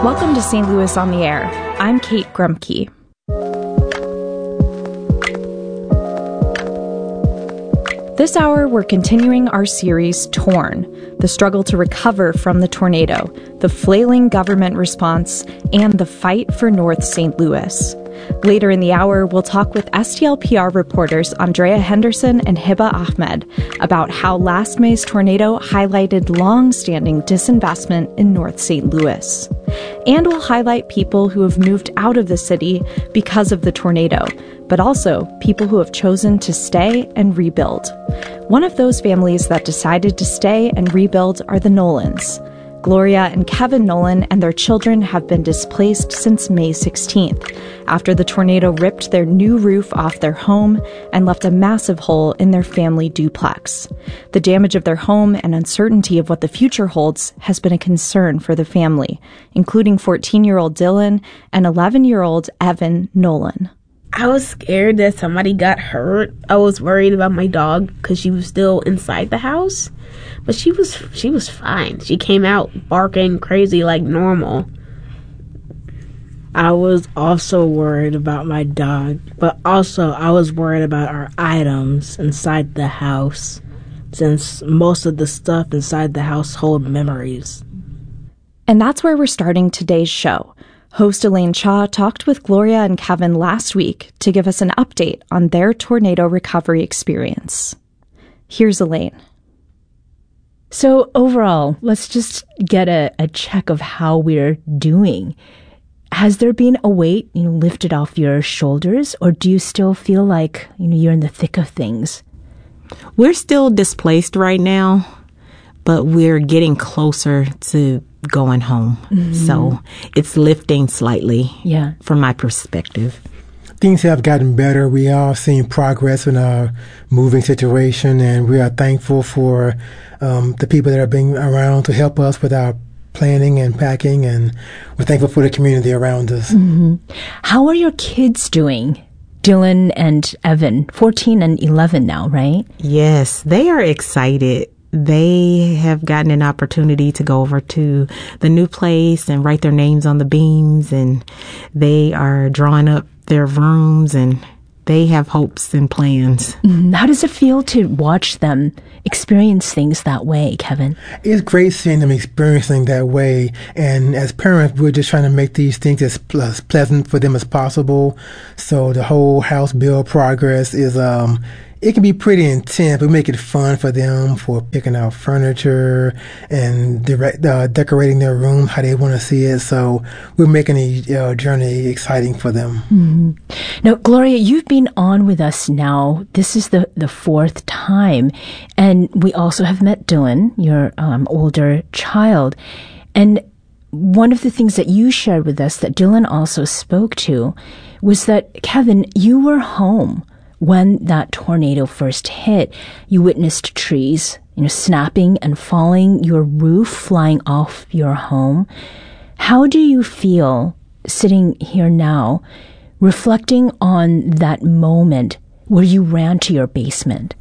Welcome to St. Louis on the Air. I'm Kate Grumke. This hour, we're continuing our series, Torn, the struggle to recover from the tornado, the flailing government response, and the fight for North St. Louis. Later in the hour, we'll talk with STLPR reporters Andrea Henderson and Hiba Ahmed about how last May's tornado highlighted long-standing disinvestment in North St. Louis. And we'll highlight people who have moved out of the city because of the tornado, but also people who have chosen to stay and rebuild. One of those families that decided to stay and rebuild are the Nolans. Gloria and Kevin Nolan and their children have been displaced since May 16th, after the tornado ripped their new roof off their home and left a massive hole in their family duplex. The damage of their home and uncertainty of what the future holds has been a concern for the family, including 14-year-old Dylan and 11-year-old Evan Nolan. I was scared that somebody got hurt. I was worried about my dog because she was still inside the house. But she was fine. She came out barking crazy like normal. I was also worried about my dog, but also I was worried about our items inside the house, since most of the stuff inside the house hold memories. And that's where we're starting today's show. Host Elaine Cha talked with Gloria and Kevin last week to give us an update on their tornado recovery experience. Here's Elaine. So overall, let's just get a check of how we're doing. Has there been a weight, lifted off your shoulders, or do you still feel like, you're in the thick of things? We're still displaced right now, but we're getting closer to going home. Mm-hmm. So it's lifting slightly, from my perspective. Things have gotten better. We are seeing progress in our moving situation, and we are thankful for the people that are being around to help us with our planning and packing, and we're thankful for the community around us. Mm-hmm. How are your kids doing? Dylan and Evan, 14 and 11 now, right? Yes, they are excited. They have gotten an opportunity to go over to the new place and write their names on the beams, and they are drawing up their rooms, and they have hopes and plans. How does it feel to watch them experience things that way, Kevin? It's great seeing them experiencing that way. And as parents, we're just trying to make these things as pleasant for them as possible. So the whole house build progress is it can be pretty intense. We make it fun for them, for picking out furniture and decorating their room how they want to see it. So we're making the journey exciting for them. Mm-hmm. Now, Gloria, you've been on with us now. This is the fourth time. And we also have met Dylan, your older child. And one of the things that you shared with us that Dylan also spoke to was that, Kevin, you were home when that tornado first hit. You witnessed trees, snapping and falling, your roof flying off your home. How do you feel sitting here now, reflecting on that moment where you ran to your basement?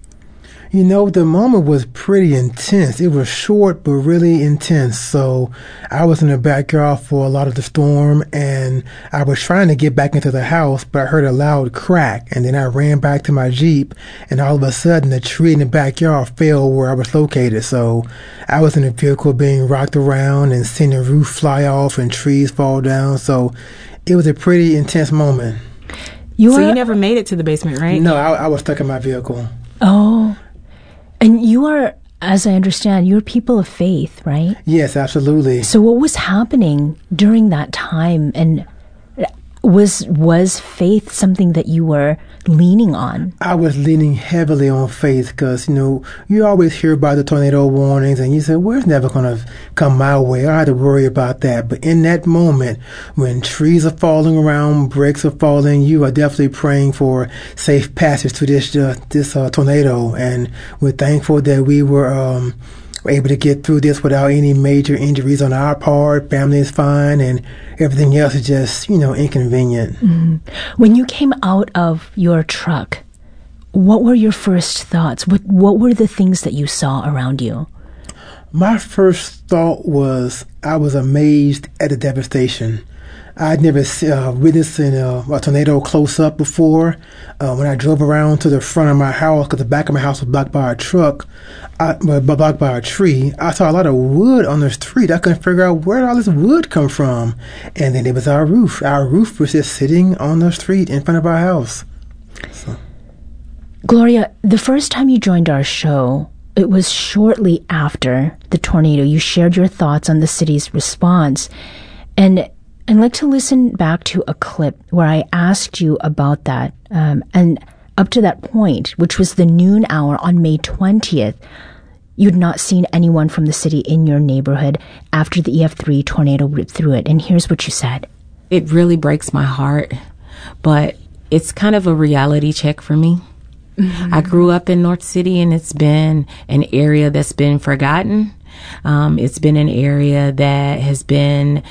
The moment was pretty intense. It was short, but really intense. So I was in the backyard for a lot of the storm, and I was trying to get back into the house, but I heard a loud crack, and then I ran back to my Jeep, and all of a sudden the tree in the backyard fell where I was located. So I was in the vehicle being rocked around and seeing the roof fly off and trees fall down. So it was a pretty intense moment. So you never made it to the basement, right? No, I was stuck in my vehicle. Oh. And you are, as I understand, you're people of faith, right? Yes, absolutely. So what was happening during that time? And was faith something that you were leaning on? I was leaning heavily on faith because, you always hear about the tornado warnings and you say, well, it's never going to come my way. I had to worry about that. But in that moment, when trees are falling around, bricks are falling, you are definitely praying for safe passage to this tornado. And we're thankful that we were able to get through this without any major injuries on our part. Family is fine, and everything else is just, inconvenient. Mm-hmm. When you came out of your truck, what were your first thoughts? What were the things that you saw around you? My first thought was I was amazed at the devastation. I'd never witnessed a tornado close up before. When I drove around to the front of my house, because the back of my house was blocked by a truck, blocked by a tree, I saw a lot of wood on the street. I couldn't figure out where all this wood come from. And then it was our roof. Our roof was just sitting on the street in front of our house. So. Gloria, the first time you joined our show, it was shortly after the tornado. You shared your thoughts on the city's response. And I'd like to listen back to a clip where I asked you about that. And up to that point, which was the noon hour on May 20th, you'd not seen anyone from the city in your neighborhood after the EF3 tornado ripped through it. And here's what you said. It really breaks my heart, but it's kind of a reality check for me. Mm-hmm. I grew up in North City, and it's been an area that's been forgotten. It's been an area that has been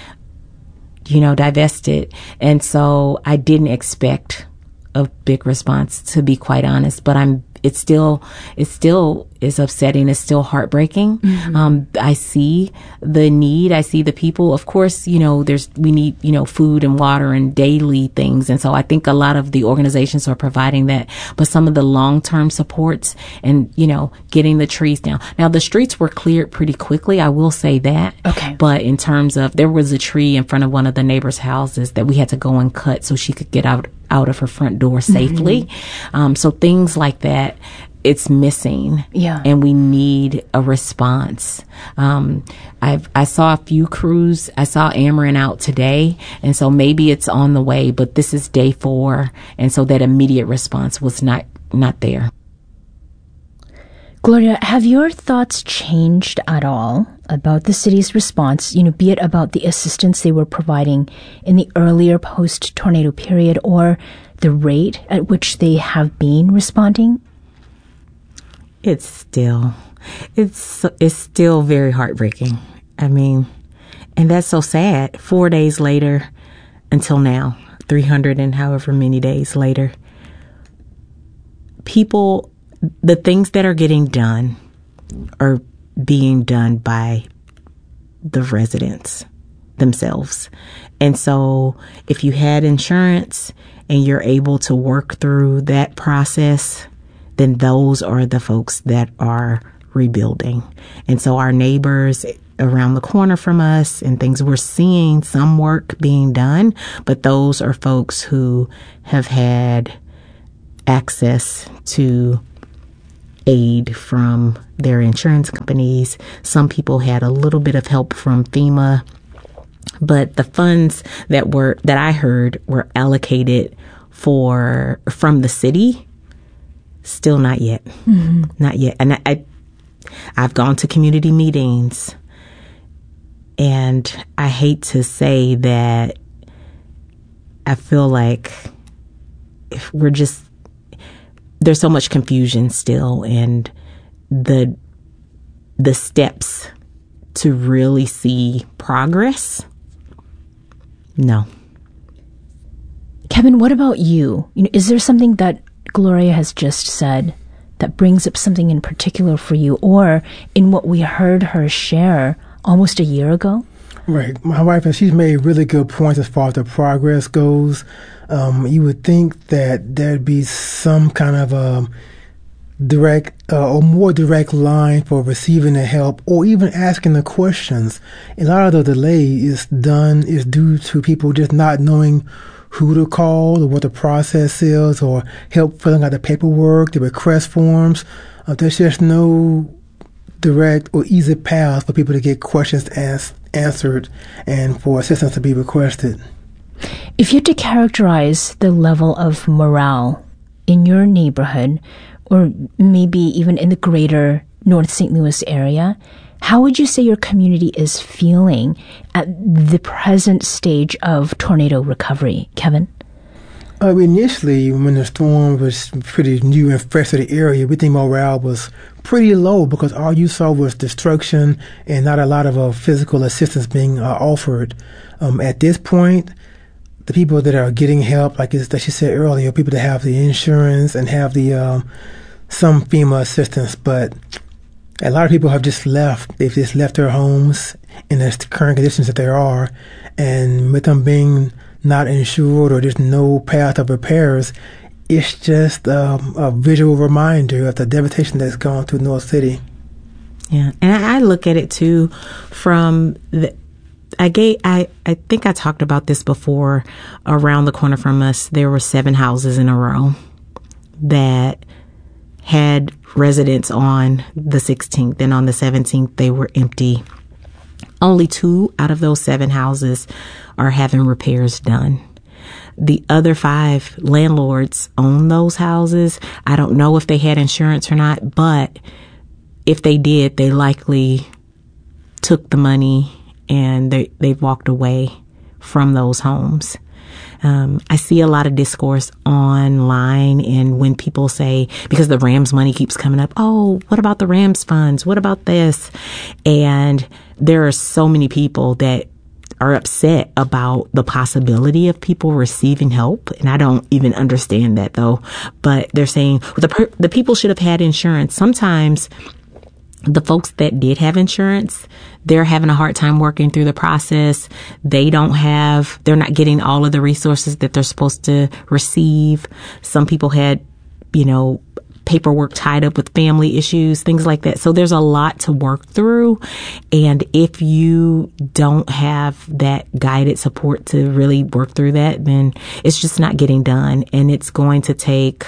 divested. And so I didn't expect a big response, to be quite honest, but it still is upsetting. It's still heartbreaking. Mm-hmm. I see the need. I see the people. Of course, we need, food and water and daily things. And so I think a lot of the organizations are providing that, but some of the long-term supports and, getting the trees down. Now, the streets were cleared pretty quickly. I will say that. Okay. But in terms of, there was a tree in front of one of the neighbors' houses that we had to go and cut so she could get out of her front door safely. Mm-hmm. So things like that, it's missing. Yeah. And we need a response. I saw a few crews. I saw Ameren out today. And so maybe it's on the way, but this is day 4. And so that immediate response was not there. Gloria, have your thoughts changed at all about the city's response, be it about the assistance they were providing in the earlier post-tornado period or the rate at which they have been responding? It's still very heartbreaking. I mean, and that's so sad. 4 days later until now, 300 and however many days later, the things that are getting done are being done by the residents themselves. And so if you had insurance and you're able to work through that process, then those are the folks that are rebuilding. And so our neighbors around the corner from us and things, we're seeing some work being done, but those are folks who have had access to aid from their insurance companies. Some people had a little bit of help from FEMA, but the funds that I heard were allocated from the city, still not yet. Mm-hmm. Not yet. And I've gone to community meetings, and I hate to say that I feel like there's so much confusion still, and the steps to really see progress, no. Kevin, what about you? Is there something that Gloria has just said that brings up something in particular for you, or in what we heard her share almost a year ago? Right. My wife, she's made really good points as far as the progress goes. You would think that there'd be some kind of direct or more direct line for receiving the help or even asking the questions. A lot of the delay is due to people just not knowing who to call or what the process is, or help filling out the paperwork, the request forms. There's just no direct or easy path for people to get questions answered and for assistance to be requested. If you had to characterize the level of morale in your neighborhood, or maybe even in the greater North St. Louis area, how would you say your community is feeling at the present stage of tornado recovery? Kevin? Initially, when the storm was pretty new and fresh to the area, we think morale was pretty low because all you saw was destruction and not a lot of physical assistance being offered. At this point, the people that are getting help, like she said earlier, people that have the insurance and have the some FEMA assistance, but A lot of people have just left. They've just left their homes in the current conditions that they are. And with them being not insured or there's no path of repairs, it's just a visual reminder of the devastation that's gone through North City. Yeah, and I look at it too from I think I talked about this before. Around the corner from us, there were 7 houses in a row that had residents on the 16th, and on the 17th they were empty. Only 2 out of those 7 houses are having repairs done. The other 5 landlords own those houses. I don't know if they had insurance or not, but if they did, they likely took the money and they've walked away from those homes. I see a lot of discourse online, and when people say, because the Rams money keeps coming up, oh, what about the Rams funds? What about this? And there are so many people that are upset about the possibility of people receiving help. And I don't even understand that, though. But they're saying the people should have had insurance. Sometimes the folks that did have insurance, they're having a hard time working through the process. They're not getting all of the resources that they're supposed to receive. Some people had, paperwork tied up with family issues, things like that. So there's a lot to work through. And if you don't have that guided support to really work through that, then it's just not getting done. And it's going to take,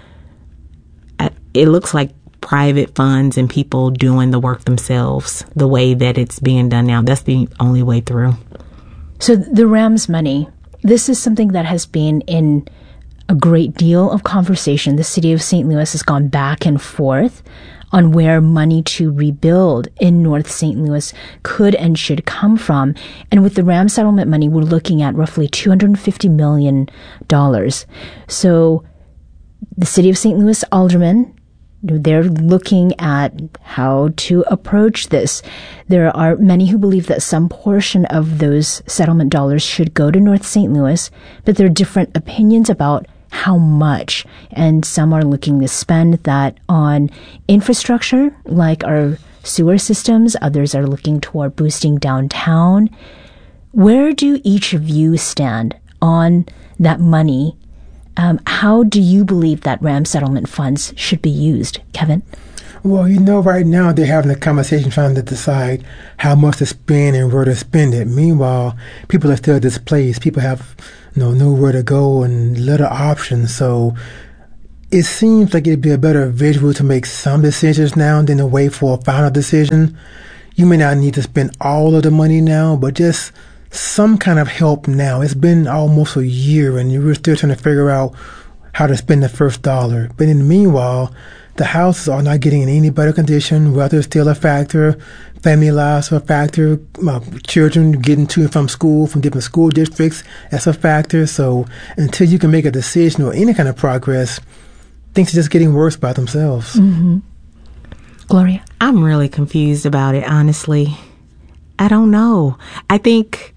it looks like, private funds and people doing the work themselves the way that it's being done now. That's the only way through. So the Rams money, this is something that has been in a great deal of conversation. The city of St. Louis has gone back and forth on where money to rebuild in North St. Louis could and should come from. And with the Rams settlement money, we're looking at roughly $250 million. So the city of St. Louis aldermen, they're looking at how to approach this. There are many who believe that some portion of those settlement dollars should go to North St. Louis, but there are different opinions about how much. And some are looking to spend that on infrastructure, like our sewer systems. Others are looking toward boosting downtown. Where do each of you stand on that money? How do you believe that RAM settlement funds should be used, Kevin? Well, right now they're having a conversation trying to decide how much to spend and where to spend it. Meanwhile, people are still displaced. People have nowhere to go and little options. So it seems like it'd be a better visual to make some decisions now than to wait for a final decision. You may not need to spend all of the money now, but just some kind of help now. It's been almost a year and you're still trying to figure out how to spend the first dollar. But in the meanwhile, the houses are not getting in any better condition. Weather is still a factor. Family lives are a factor. Children getting to and from school, from different school districts, that's a factor. So until you can make a decision or any kind of progress, things are just getting worse by themselves. Mm-hmm. Gloria? I'm really confused about it, honestly. I don't know. I think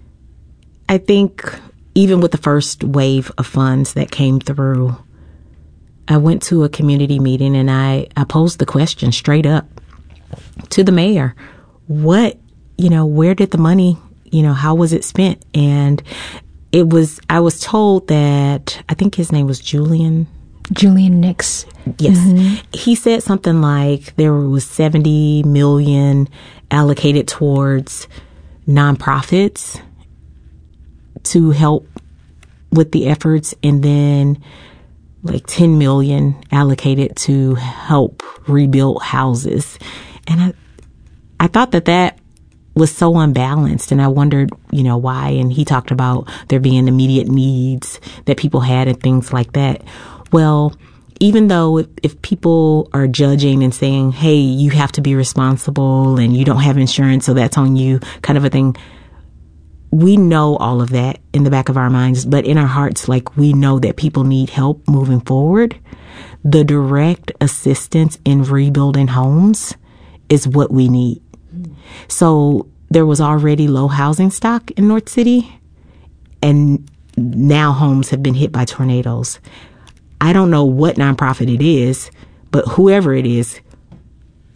even with the first wave of funds that came through, I went to a community meeting and I posed the question straight up to the mayor. Where did the money, how was it spent? And I was told that, I think his name was Julian Nix. Yes. Mm-hmm. He said something like there was $70 million allocated towards nonprofits to help with the efforts, and then like $10 million allocated to help rebuild houses. And I thought that was so unbalanced, and I wondered, why. And he talked about there being immediate needs that people had and things like that. Well, even though if people are judging and saying, hey, you have to be responsible and you don't have insurance, so that's on you, kind of a thing, we know all of that in the back of our minds, but in our hearts, we know that people need help moving forward. The direct assistance in rebuilding homes is what we need. So there was already low housing stock in North City, and now homes have been hit by tornadoes. I don't know what nonprofit it is, but whoever it is,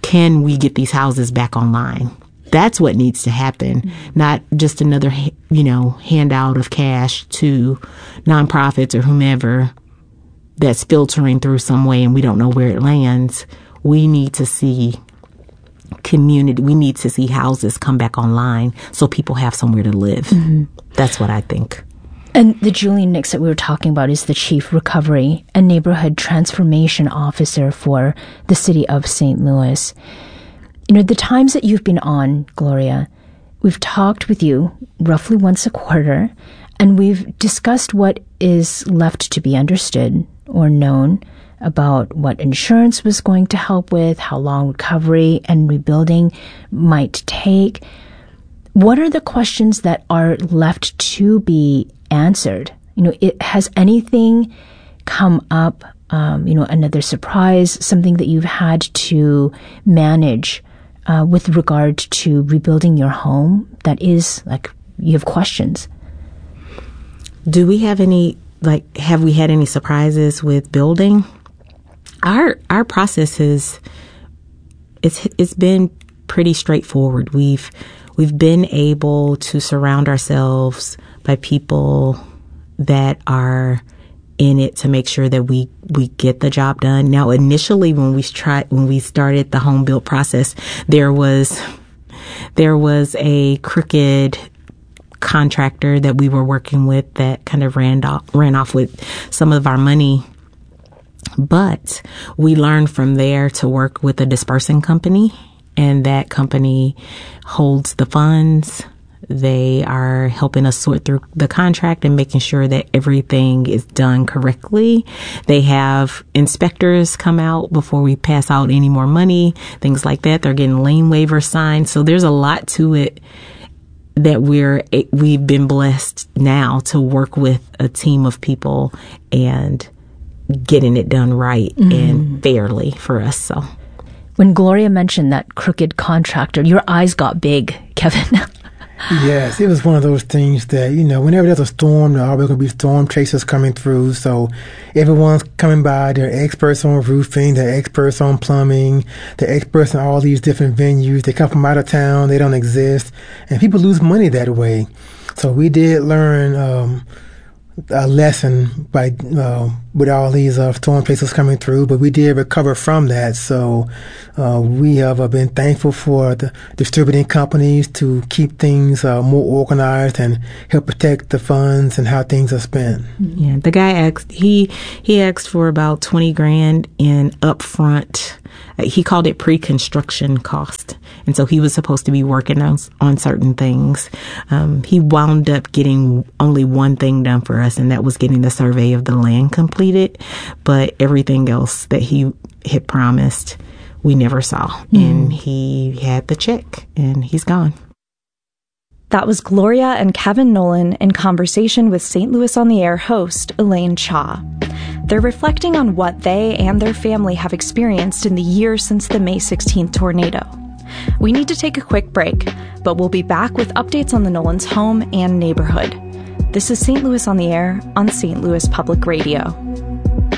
can we get these houses back online? That's what needs to happen, not just another, handout of cash to nonprofits or whomever that's filtering through some way and we don't know where it lands. We need to see community. We need to see houses come back online so people have somewhere to live. Mm-hmm. That's what I think. And the Julian Nix that we were talking about is the Chief Recovery and Neighborhood Transformation Officer for the city of St. Louis. The times that you've been on, Gloria, we've talked with you roughly once a quarter, and we've discussed what is left to be understood or known about what insurance was going to help with, how long recovery and rebuilding might take. What are the questions that are left to be answered? Has anything come up, another surprise, something that you've had to manage with regard to rebuilding your home that is you have questions? Do we have any, have we had any surprises with building? Our process it's been pretty straightforward. We've been able to surround ourselves by people that are in it to make sure that we get the job done. Now, initially, when we started the home build process, there was a crooked contractor that we were working with that kind of ran off with some of our money. But we learned from there to work with a dispersing company, and that company holds the funds. They are helping us sort through the contract and making sure that everything is done correctly. They have inspectors come out before we pass out any more money, things like that. They're getting lien waivers signed. So there's a lot to it that we've been blessed now to work with a team of people and getting it done right and fairly for us. So when Gloria mentioned that crooked contractor, your eyes got big, Kevin. Yes, it was one of those things that, whenever there's a storm, there are always going to be storm chasers coming through. So everyone's coming by. They're experts on roofing. They're experts on plumbing. They're experts in all these different venues. They come from out of town. They don't exist. And people lose money that way. So we did learn a lesson by with all these storm chasers coming through, but we did recover from that. So we have been thankful for the distributing companies to keep things more organized and help protect the funds and how things are spent. Yeah, the guy asked, he asked for about $20,000 in upfront. He called it pre-construction cost. And so he was supposed to be working on certain things. He wound up getting only one thing done for us, and that was getting the survey of the land completed. But everything else that he had promised, we never saw. And he had the check, and he's gone. That was Gloria and Kevin Nolan in conversation with St. Louis on the Air host Elaine Cha. They're reflecting on what they and their family have experienced in the year since the May 16th tornado. We need to take a quick break, but we'll be back with updates on the Nolans' home and neighborhood. This is St. Louis on the Air on St. Louis Public Radio.